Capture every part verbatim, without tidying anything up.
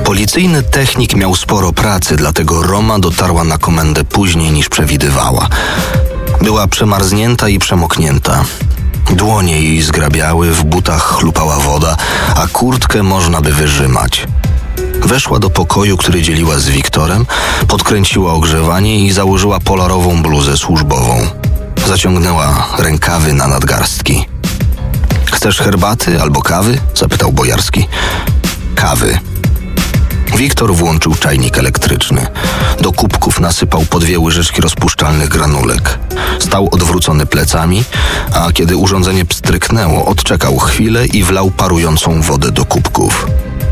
Policyjny technik miał sporo pracy, dlatego Roma dotarła na komendę później niż przewidywała. Była przemarznięta i przemoknięta. Dłonie jej zgrabiały, w butach chlupała woda, a kurtkę można by wyrzymać. Weszła do pokoju, który dzieliła z Wiktorem, podkręciła ogrzewanie i założyła polarową bluzę służbową. Zaciągnęła rękawy na nadgarstki. „Chcesz herbaty albo kawy?” zapytał Bojarski. „Kawy”. Wiktor włączył czajnik elektryczny. Do kubków nasypał po dwie łyżeczki rozpuszczalnych granulek. Stał odwrócony plecami, a kiedy urządzenie pstryknęło, odczekał chwilę i wlał parującą wodę do kubków.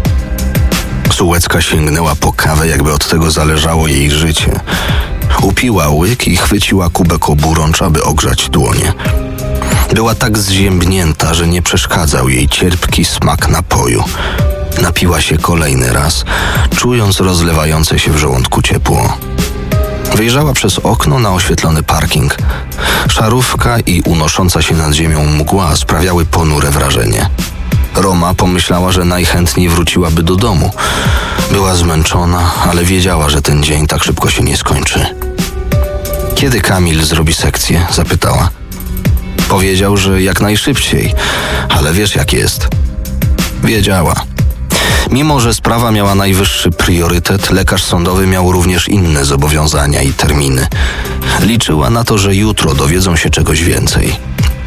Sułecka sięgnęła po kawę, jakby od tego zależało jej życie. Upiła łyk i chwyciła kubek oburącz, aby ogrzać dłonie. Była tak zziębnięta, że nie przeszkadzał jej cierpki smak napoju. Napiła się kolejny raz, czując rozlewające się w żołądku ciepło. Wyjrzała przez okno na oświetlony parking. Szarówka i unosząca się nad ziemią mgła sprawiały ponure wrażenie. Roma pomyślała, że najchętniej wróciłaby do domu. Była zmęczona, ale wiedziała, że ten dzień tak szybko się nie skończy. „Kiedy Kamil zrobi sekcję?” zapytała. Powiedział, że jak najszybciej, ale wiesz jak jest. Wiedziała. Mimo że sprawa miała najwyższy priorytet, lekarz sądowy miał również inne zobowiązania i terminy. Liczyła na to, że jutro dowiedzą się czegoś więcej.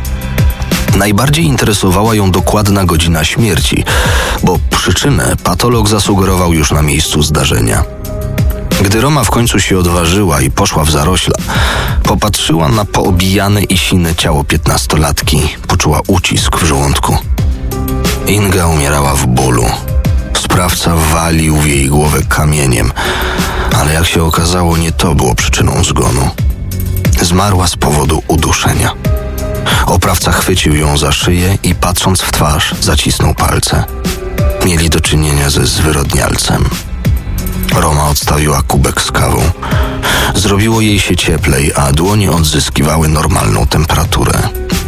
Najbardziej interesowała ją dokładna godzina śmierci, bo przyczynę patolog zasugerował już na miejscu zdarzenia. Gdy Roma w końcu się odważyła i poszła w zarośla, popatrzyła na poobijane i sine ciało piętnastolatki. Poczuła ucisk w żołądku. Inga umierała w bólu. Sprawca walił w jej głowę kamieniem, ale jak się okazało, nie to było przyczyną zgonu. Zmarła z powodu uduszenia. Oprawca chwycił ją za szyję i patrząc w twarz zacisnął palce. Mieli do czynienia ze zwyrodnialcem. Roma odstawiła kubek z kawą. Zrobiło jej się cieplej, a dłonie odzyskiwały normalną temperaturę.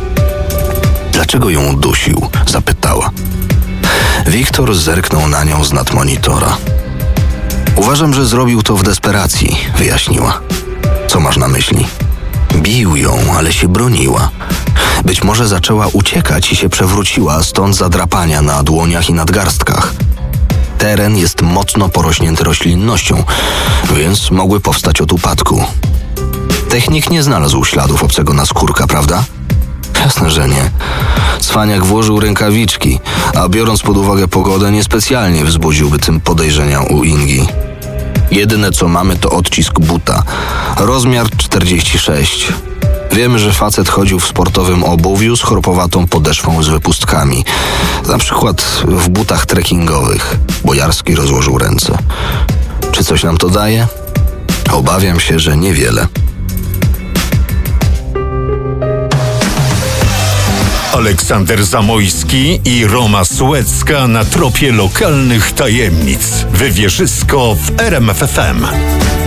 „Dlaczego ją udusił?” zapytała. Wiktor zerknął na nią z nad monitora. „Uważam, że zrobił to w desperacji”, wyjaśniła. „Co masz na myśli?” „Bił ją, ale się broniła. Być może zaczęła uciekać i się przewróciła, stąd zadrapania na dłoniach i nadgarstkach. Teren jest mocno porośnięty roślinnością, więc mogły powstać od upadku. Technik nie znalazł śladów obcego naskórka, prawda?” „Jasne, że nie. Cwaniak włożył rękawiczki, a biorąc pod uwagę pogodę, niespecjalnie wzbudziłby tym podejrzenia u Ingi. Jedyne co mamy to odcisk buta. Rozmiar czterdzieści sześć. Wiemy, że facet chodził w sportowym obuwiu z chropowatą podeszwą z wypustkami. Na przykład w butach trekkingowych”. Bojarski rozłożył ręce. „Czy coś nam to daje?” „Obawiam się, że niewiele”. Aleksander Zamojski i Roma Sułecka na tropie lokalnych tajemnic. Wywierzysko w R M F F M.